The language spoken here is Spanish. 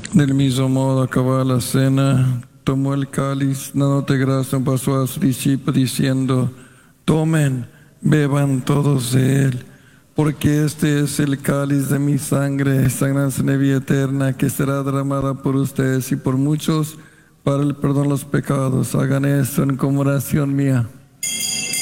Del mismo modo, acabada la cena, tomó el cáliz, dándote gracias, pasó a sus discípulos diciendo: tomen, beban todos de él, porque este es el cáliz de mi sangre, sagrada en vida eterna, que será derramada por ustedes y por muchos para el perdón de los pecados. Hagan esto en conmemoración mía.